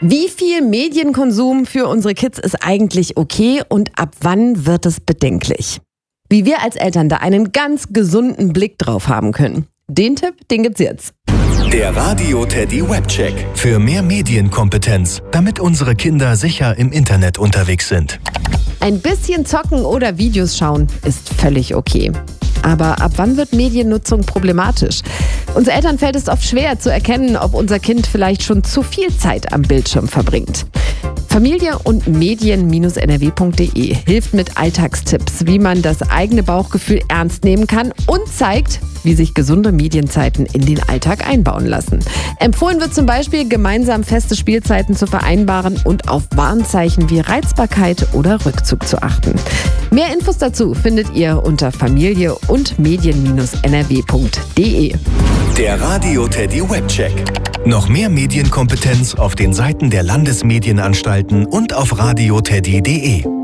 Wie viel Medienkonsum für unsere Kids ist eigentlich okay und ab wann wird es bedenklich? Wie wir als Eltern da einen ganz gesunden Blick drauf haben können. Den Tipp, den gibt's jetzt. Der Radio Teddy Webcheck. Für mehr Medienkompetenz, damit unsere Kinder sicher im Internet unterwegs sind. Ein bisschen zocken oder Videos schauen ist völlig okay. Aber ab wann wird Mediennutzung problematisch? Uns Eltern fällt es oft schwer zu erkennen, ob unser Kind vielleicht schon zu viel Zeit am Bildschirm verbringt. Familie und Medien-NRW.de hilft mit Alltagstipps, wie man das eigene Bauchgefühl ernst nehmen kann und zeigt, wie sich gesunde Medienzeiten in den Alltag einbauen lassen. Empfohlen wird zum Beispiel, gemeinsam feste Spielzeiten zu vereinbaren und auf Warnzeichen wie Reizbarkeit oder Rückzug zu achten. Mehr Infos dazu findet ihr unter Familie und Medien-NRW.de. Der Radio Teddy Webcheck. Noch mehr Medienkompetenz auf den Seiten der Landesmedienanstalten und auf radioteddy.de.